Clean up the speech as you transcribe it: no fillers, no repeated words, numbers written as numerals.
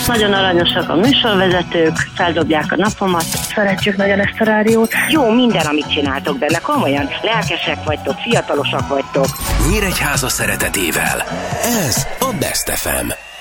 Nagyon aranyosak a műsorvezetők, feldobják a napomat. Szeretjük nagyon ezt a rádiót. Jó minden, amit csináltok benne, komolyan. Lelkesek vagytok, fiatalosak vagytok. Nyíregyháza szeretetével. Ez a Best FM.